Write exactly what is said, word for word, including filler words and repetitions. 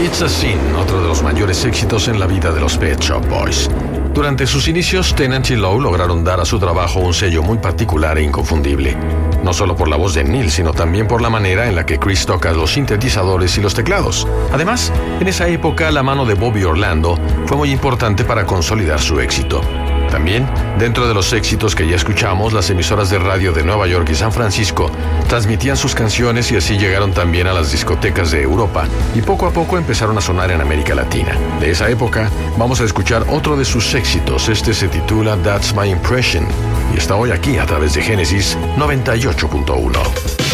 It's a Sin, otro de los mayores éxitos en la vida de los Pet Shop Boys. Durante sus inicios, Tennant y Lowe lograron dar a su trabajo un sello muy particular e inconfundible. No solo por la voz de Neil, sino también por la manera en la que Chris toca los sintetizadores y los teclados. Además, en esa época, la mano de Bobby Orlando fue muy importante para consolidar su éxito. También, dentro de los éxitos que ya escuchamos, las emisoras de radio de Nueva York y San Francisco transmitían sus canciones y así llegaron también a las discotecas de Europa y poco a poco empezaron a sonar en América Latina. De esa época, vamos a escuchar otro de sus éxitos. Este se titula That's My Impression y está hoy aquí a través de Génesis noventa y ocho punto uno.